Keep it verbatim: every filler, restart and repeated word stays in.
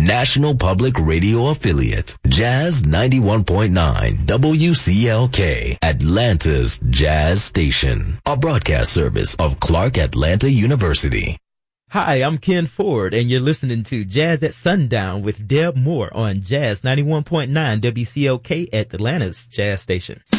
National Public Radio affiliate, Jazz ninety-one point nine W C L K, Atlanta's Jazz Station, a broadcast service of Clark Atlanta University. Hi, I'm Ken Ford, and you're listening to Jazz at Sundown with Deb Moore on Jazz ninety-one point nine W C L K at Atlanta's Jazz Station.